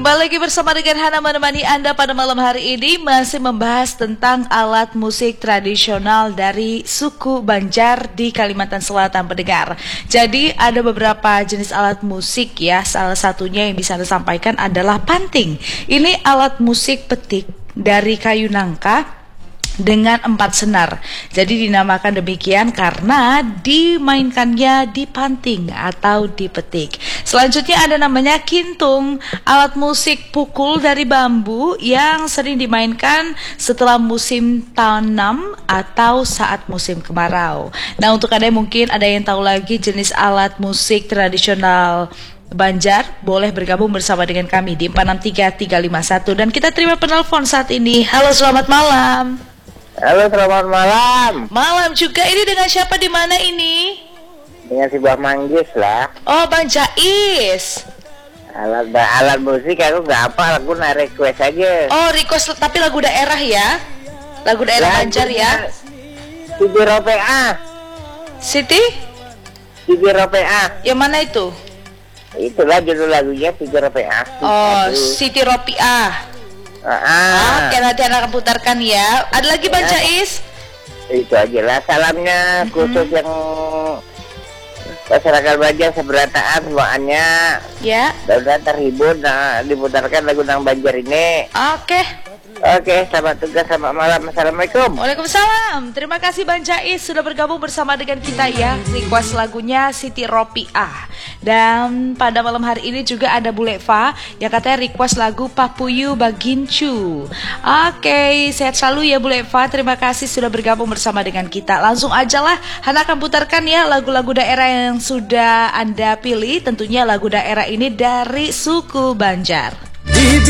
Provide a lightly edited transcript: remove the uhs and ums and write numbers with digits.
Kembali lagi bersama dengan Hana menemani Anda pada malam hari ini, masih membahas tentang alat musik tradisional dari suku Banjar di Kalimantan Selatan pendengar. Jadi ada beberapa jenis alat musik ya, salah satunya yang bisa Anda sampaikan adalah panting. Ini alat musik petik dari kayu nangka dengan 4 senar. Jadi dinamakan demikian karena dimainkannya di panting atau dipetik. Selanjutnya ada namanya kintung, alat musik pukul dari bambu yang sering dimainkan setelah musim tanam atau saat musim kemarau. Nah, untuk Anda mungkin ada yang tahu lagi jenis alat musik tradisional Banjar, boleh bergabung bersama dengan kami di 463351 dan kita terima penelpon saat ini. Halo, selamat malam. Halo, selamat malam. Malam juga. Ini dengan siapa, di mana ini? Dengan si Bang Manggis lah. Oh, Bang Jais. Alat musik aku nggak apa, aku request aja. Oh, request tapi lagu daerah ya? Lagu daerah Banjar ya? Siti Ropeah. Siti? Siti Ropeah. Yang mana itu? Itulah judul lagunya, Siti Ropeah. Oh, Siti Ropiah. Oke, nanti akan putarkan ya. Ada lagi Bang Jais? Itu aja lah salamnya khusus yang masyarakat Banjar seberataan semuanya. Ya. Dan terhibur, diputarkan lagu Nang Banjar ini. Oke, selamat tugas, selamat malam. Assalamualaikum. Waalaikumsalam. Terima kasih Bang Jais sudah bergabung bersama dengan kita ya. Request lagunya Siti Ropiah. Dan pada malam hari ini juga ada Bu Leva yang katanya request lagu Papuyu Bagincu. Oke, sehat selalu ya Bu Leva. Terima kasih sudah bergabung bersama dengan kita. Langsung aja lah, Hana akan putarkan ya lagu-lagu daerah yang sudah Anda pilih. Tentunya lagu daerah ini dari suku Banjar.